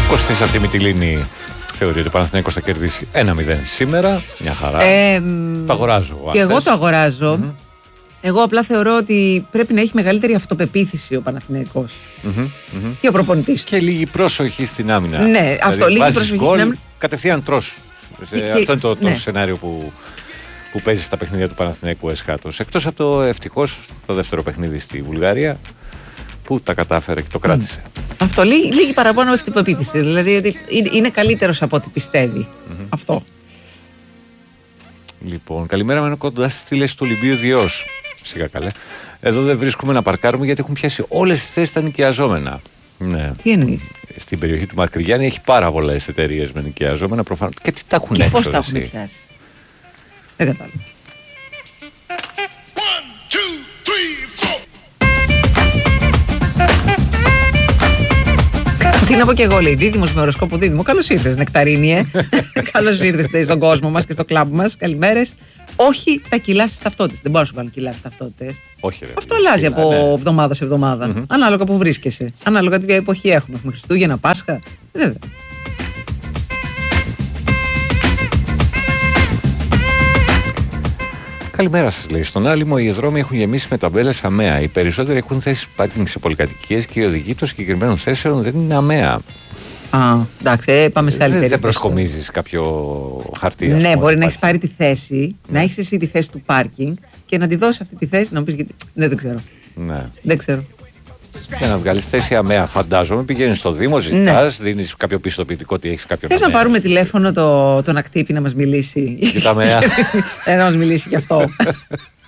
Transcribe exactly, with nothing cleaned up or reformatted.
Κωστής από τη Μυτιλήνη θεωρεί ότι ο Παναθηναϊκός θα κερδίσει ένα μηδέν σήμερα. Μια χαρά. Ε, το αγοράζω. Και εγώ το αγοράζω. Mm-hmm. Εγώ απλά θεωρώ ότι πρέπει να έχει μεγαλύτερη αυτοπεποίθηση ο Παναθηναϊκός. Mm-hmm. Mm-hmm. Και ο προπονητής. Και λίγη πρόσοχη στην άμυνα. Ναι, δηλαδή, αυτό. Λίγη προσοχή γκολ, στην άμυνα. Κατευθείαν τρως. Και, αυτό είναι το, το ναι. σενάριο που, που παίζει στα παιχνίδια του Παναθηναϊκού εσχάτως. Εκτός από το ευτυχώς το δεύτερο παιχνίδι στη Βουλγαρία που τα κατάφερε και το κράτησε. Mm. Αυτό. Λίγη, λίγη παραπάνω αυτοπεποίθηση. Δηλαδή ότι είναι καλύτερος από ό,τι πιστεύει. Mm-hmm. Αυτό. Λοιπόν, καλημέρα, μένω κοντά στη στήλες του Ολυμπίου Διός. Σιγά καλέ. Εδώ δεν βρίσκουμε να παρκάρουμε γιατί έχουν πιάσει όλες τις θέσεις τα νοικιαζόμενα. Ναι. Τι εννοεί? Στην περιοχή του Μακρυγιάννη έχει πάρα πολλές εταιρείες με νοικιαζόμενα προφανώς. Και τι τα έχουν και έξω. Πώς τα έχουν πιάσει? Δεν κατάλαβα. Τι να πω και εγώ, λέει Δίδυμος με οροσκόπο Δίδυμο. Καλώς ήρθες, Νεκταρίνη, ε. Καλώς ήρθες στον κόσμο μας και στο κλαμπ μας. Καλημέρες. Όχι τα κιλά στις ταυτότητες. Δεν μπορώ να σου βάλω κιλά στις ταυτότητες. Όχι, ρε, αυτό αλλάζει από ναι. εβδομάδα σε εβδομάδα. Mm-hmm. Ανάλογα που βρίσκεσαι. Ανάλογα τι εποχή έχουμε. Έχουμε Χριστούγεννα, Πάσχα. Βέβαια. Καλημέρα σας, λέει. Στον Άλυμο οι δρόμοι έχουν γεμίσει με ταμπέλες ΑΜΕΑ. Οι περισσότεροι έχουν θέσεις πάρκινγκ σε πολυκατοικίες και η οδηγή των συγκεκριμένων θέσεων δεν είναι ΑΜΕΑ. Α, εντάξει, πάμε σε άλλη περίπτωση. Δεν προσκομίζεις κάποιο χαρτί. Ναι, πούμε, μπορεί να έχεις πάρει τη θέση, mm. να έχεις εσύ τη θέση του πάρκινγκ και να τη δώσεις αυτή τη θέση να μου πεις γιατί. Ναι, δεν ξέρω. Ναι. Δεν ξέρω. Για να βγάλεις θέση ΑΜΕΑ, φαντάζομαι. Πηγαίνεις στο Δήμο, ζητάς, ναι. δίνεις κάποιο πιστοποιητικό ότι έχεις κάποιο. Θες να πάρουμε τηλέφωνο το, τον Ακτύπη να μας μιλήσει? Για τα ΑΜΕΑ. Να μας μιλήσει γι' αυτό.